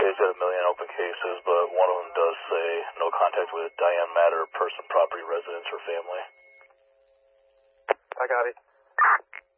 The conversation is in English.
he's got 1 million open cases, but one of them does say no contact with Diane Matter, person, property, residence, or family. I got it.